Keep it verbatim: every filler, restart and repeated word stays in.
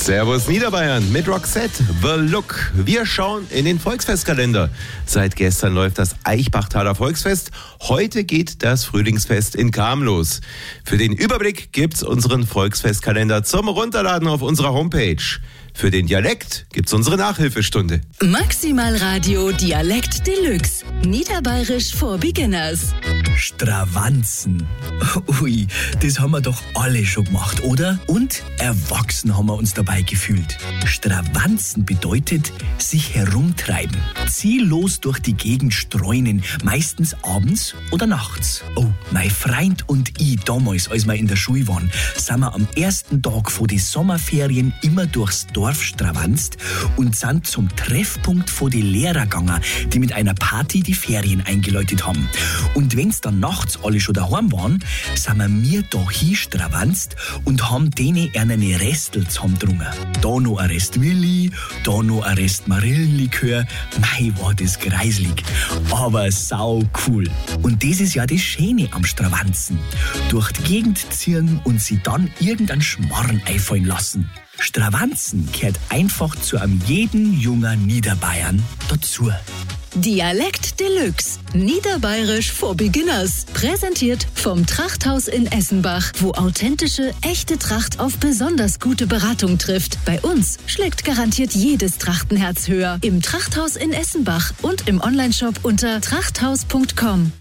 Servus Niederbayern mit Roxette, The Look. Wir schauen in den Volksfestkalender. Seit gestern läuft das Eichbachtaler Volksfest. Heute geht das Frühlingsfest in Cham los. Für den Überblick gibt's unseren Volksfestkalender zum Runterladen auf unserer Homepage. Für den Dialekt gibt's unsere Nachhilfestunde. Maximal Radio Dialekt Deluxe. Niederbayerisch for Beginners. Stravanzen. Ui, das haben wir doch alle schon gemacht, oder? Und erwachsen haben wir uns dabei gefühlt. Stravanzen bedeutet sich herumtreiben, ziellos durch die Gegend streunen, meistens abends oder nachts. Oh, mein Freund und ich damals, als wir in der Schule waren, sind wir am ersten Tag vor die Sommerferien immer durchs Dorf stravanzt und sind zum Treffpunkt vor die Lehrer gegangen, die mit einer Party die Ferien eingeläutet haben. Und wenn's dann nachts alle schon daheim waren, sind wir mir da hinstravanzt und haben denen eine Restel zusammendrungen. Da noch ein Rest Willi, da noch ein Rest Marillenlikör. Mei, war das greislig, aber sau cool. Und das ist ja das Schöne am Stravanzen. Durch die Gegend ziehen und sie dann irgendeinen Schmarrn einfallen lassen. Stravanzen gehört einfach zu einem jeden jungen Niederbayern dazu. Dialekt Deluxe. Niederbayerisch for Beginners. Präsentiert vom Trachthaus in Essenbach, wo authentische, echte Tracht auf besonders gute Beratung trifft. Bei uns schlägt garantiert jedes Trachtenherz höher. Im Trachthaus in Essenbach und im Onlineshop unter trachthaus punkt com.